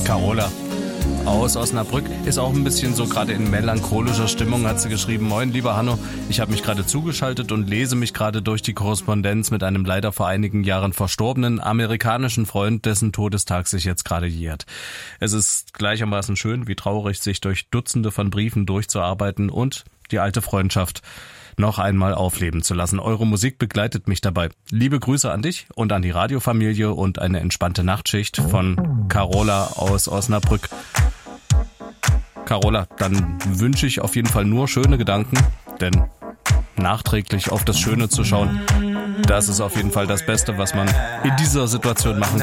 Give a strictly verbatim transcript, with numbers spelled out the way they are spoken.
Carola aus Osnabrück ist auch ein bisschen so gerade in melancholischer Stimmung, hat sie geschrieben. Moin, lieber Hanno, ich habe mich gerade zugeschaltet und lese mich gerade durch die Korrespondenz mit einem leider vor einigen Jahren verstorbenen amerikanischen Freund, dessen Todestag sich jetzt gerade jährt. Es ist gleichermaßen schön wie traurig, sich durch Dutzende von Briefen durchzuarbeiten und die alte Freundschaft noch einmal aufleben zu lassen. Eure Musik begleitet mich dabei. Liebe Grüße an dich und an die Radiofamilie und eine entspannte Nachtschicht von Carola aus Osnabrück. Carola, dann wünsche ich auf jeden Fall nur schöne Gedanken, denn nachträglich auf das Schöne zu schauen, das ist auf jeden Fall das Beste, was man in dieser Situation machen